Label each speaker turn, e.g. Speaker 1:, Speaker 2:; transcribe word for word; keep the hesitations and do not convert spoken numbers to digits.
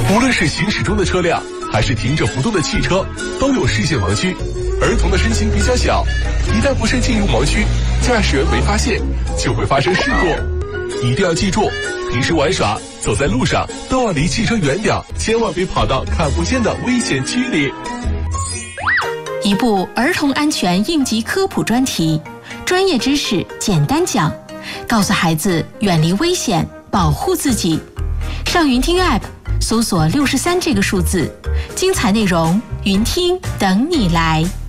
Speaker 1: 无论是行驶中的车辆，还是停着不动的汽车，都有视线盲区。儿童的身形比较小，一旦不慎进入盲区，驾驶员没发现，就会发生事故。一定要记住，平时玩耍、走在路上都要离汽车远点，千万别跑到看不见的危险区里。
Speaker 2: 一部儿童安全应急科普专题，专业知识简单讲，告诉孩子远离危险，保护自己。上云听 App 搜索六十三这个数字，精彩内容云听等你来。